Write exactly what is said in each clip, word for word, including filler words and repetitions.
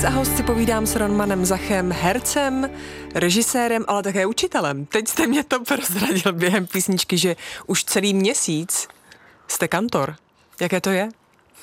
a host si povídám s Romanem Zachem, hercem, režisérem, ale také učitelem. Teď jste mě to prozradil během písničky, že už celý měsíc jste kantor. Jaké to je?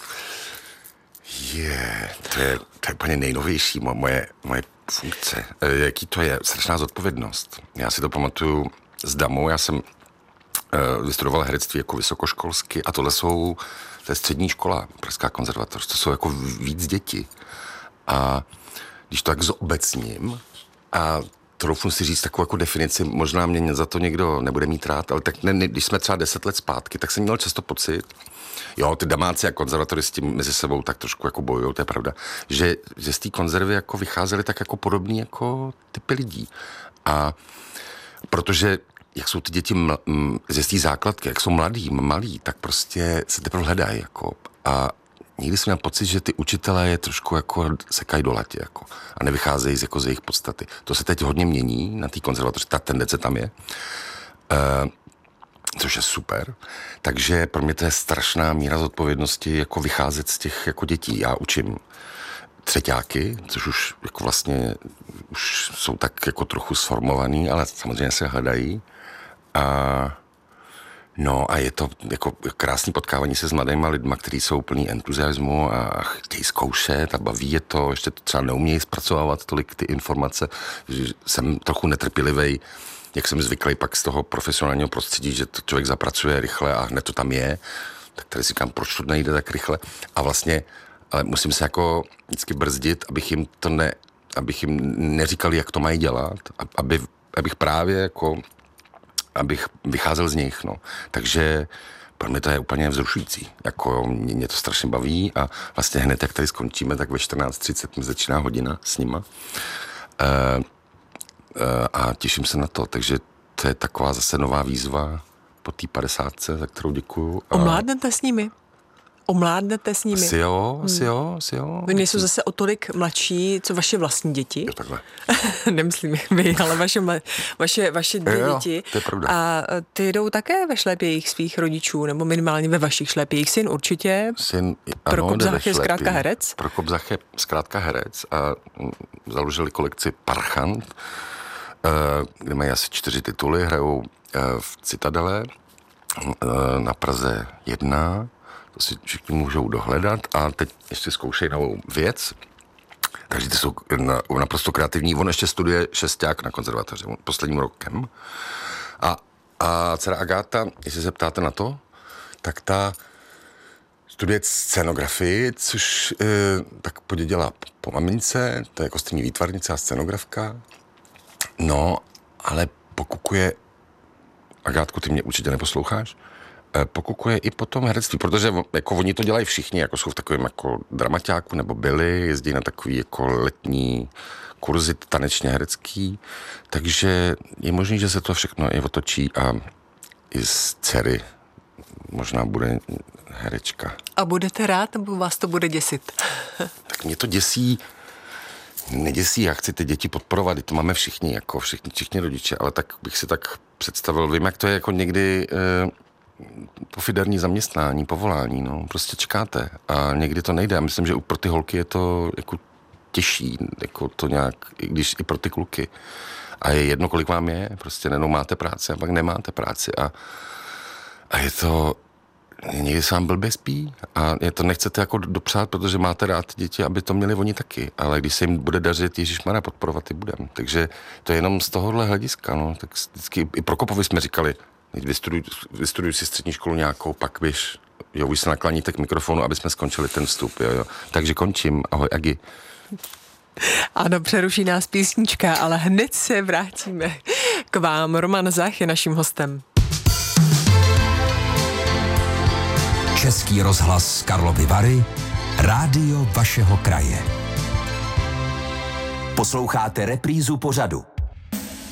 Je, to je, to je úplně nejnovější moje, moje funkce. E, jaký to je? Strašná zodpovědnost. Já si to pamatuju s Damou, já jsem e, vystudoval herectví jako vysokoškolsky a tohle jsou, to je střední škola, Pražská konzervatoř, to jsou jako víc děti. A když to tak zobecním a troufnu si říct takovou jako definici, možná mě za to někdo nebude mít rád, ale tak ne, ne, když jsme třeba deset let zpátky, tak jsem měl často pocit, jo, ty damáci a konzervatoristi mezi sebou tak trošku jako bojujou, to je pravda, že, že z té konzervy jako vycházely tak jako podobný jako typy lidí. A protože jak jsou ty děti ml, m, ze té základky, jak jsou mladí, malí, tak prostě se teprve hledají, jako. A někdy jsem měl pocit, že ty učitelé je trošku jako sekají do latě, jako. A nevycházejí z, jako z jejich podstaty. To se teď hodně mění na té konzervatoři, ta tendence tam je. Uh, což je super. Takže pro mě to je strašná míra zodpovědnosti jako vycházet z těch jako dětí. Já učím třeťáky, což už jako vlastně už jsou tak jako trochu sformovaný, ale samozřejmě se hledají. A no a je to jako krásný potkávání se s mladýma lidma, kteří jsou plný entuziasmu a chtějí zkoušet a baví je to, ještě to třeba neumějí zpracovávat tolik ty informace, že jsem trochu netrpělivej, jak jsem zvyklý pak z toho profesionálního prostředí, že to člověk zapracuje rychle a hned to tam je, tak tady si říkám, proč to nejde tak rychle a vlastně, ale musím se jako vždycky brzdit, abych jim to ne, abych jim neříkal, jak to mají dělat, aby, abych právě jako abych vycházel z nich, no. Takže pro mě to je úplně vzrušující. Jako mě, mě to strašně baví a vlastně hned, jak tady skončíme, tak ve čtrnáct třicet mi začíná hodina s nima. E, e, a těším se na to, takže to je taková zase nová výzva po té padesátce, za kterou děkuju. A... Omládnete s nimi? Omládnete s nimi? Asi jo, asi jo, asi jo. Oni nejsou zase o tolik mladší, co vaše vlastní děti? Jo, takhle. Nemyslím vy, ale vaše, vaše, vaše dvě jo, děti. To je pravda. A ty jdou také ve šlépějích svých rodičů, nebo minimálně ve vašich šlépějích. Syn určitě. Syn, Prokop Zach je zkrátka herec. Prokop Zach je zkrátka herec a založili kolekci Parchant, kde mají asi čtyři tituly, hrajou v Citadele, na Praze jedna, to si všichni můžou dohledat a teď ještě zkoušejí novou věc, takže ty jsou naprosto kreativní. On ještě studuje šesták na konzervatoři posledním rokem a, a dcera Agáta, jestli se ptáte na to, tak ta studuje scenografii, což e, tak poděděla po mamince, to je kostýmní výtvarnice a scenografka, no, ale pokukuje, Agátku, ty mě určitě neposloucháš, pokukuje i potom herectví, protože jako oni to dělají všichni, jako jsou v takovém jako dramaťáku, nebo byli, jezdí na takový jako letní kurzy tanečně herecký, takže je možný, že se to všechno i otočí a i z dcery možná bude herečka. A budete rád, nebo vás to bude děsit? Tak mě to děsí, neděsí, já chci ty děti podporovat, to máme všichni, jako všichni, všichni rodiče, ale tak bych si tak představil, vím, jak to je jako někdy eh, pofiderní zaměstnání, povolání, no, prostě čekáte a někdy to nejde. Já myslím, že pro ty holky je to jako těžší, jako to nějak, i když i pro ty kluky. A je jedno, kolik vám je, prostě nenou máte práci a pak nemáte práci a, a je to, někdy se vám blbě spí a je to nechcete jako dopřát, protože máte rád děti, aby to měli oni taky, ale když se jim bude dařit, ježišmarja, podporovat i budem. Takže to je jenom z tohohle hlediska, no, tak vždycky i Prokopovi jsme říkali, Vystuduj, vystuduj si střední školu nějakou, pak víš, jo, už se nakláníte k mikrofonu, aby jsme skončili ten vstup, jo, jo. Takže končím, ahoj, Agi. Ano, přeruší nás písnička, ale hned se vrátíme k vám. Roman Zach je naším hostem. Český rozhlas Karlovy Vary, rádio vašeho kraje. Posloucháte reprízu pořadu.